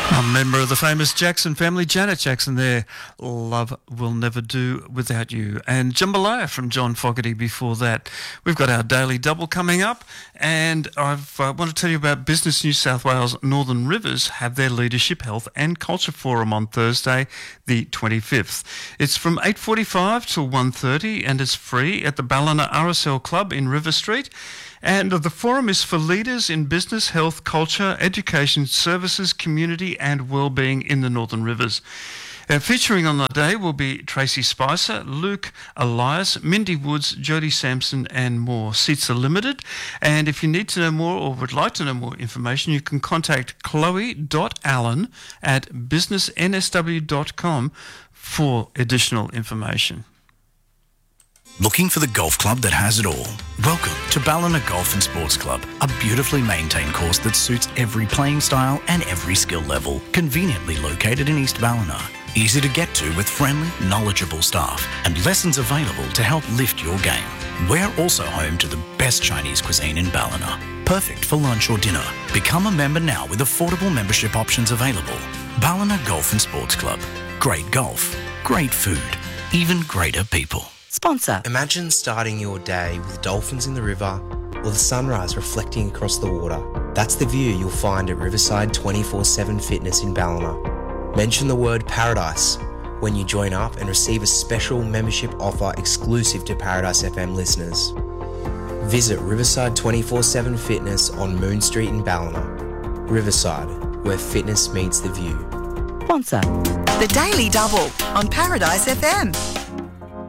A member of the famous Jackson family, Janet Jackson there. Love Will Never Do Without You. And Jambalaya from John Fogerty before that. We've got our Daily Double coming up, and I want to tell you about Business New South Wales Northern Rivers have their Leadership, Health and Culture Forum on Thursday, the 25th. It's from 8:45 till 1:30 and it's free at the Ballina RSL Club in River Street. And the forum is for leaders in business, health, culture, education, services, community and wellbeing in the Northern Rivers. Featuring on the day will be Tracy Spicer, Luke Elias, Mindy Woods, Jodie Sampson and more. Seats are limited, and if you need to know more or would like to know more information, you can contact chloe.allen@businessnsw.com for additional information. Looking for the golf club that has it all? Welcome to Ballina Golf and Sports Club, a beautifully maintained course that suits every playing style and every skill level, conveniently located in East Ballina. Easy to get to with friendly, knowledgeable staff and lessons available to help lift your game. We're also home to the best Chinese cuisine in Ballina, perfect for lunch or dinner. Become a member now with affordable membership options available. Ballina Golf and Sports Club. Great golf, great food, even greater people. Sponsor. Imagine starting your day with dolphins in the river or the sunrise reflecting across the water. That's the view you'll find at Riverside 24/7 Fitness in Ballina. Mention the word paradise when you join up and receive a special membership offer exclusive to Paradise FM listeners. Visit Riverside 24/7 Fitness on Moon Street in Ballina. Riverside, where fitness meets the view. Sponsor. The Daily Double on Paradise FM.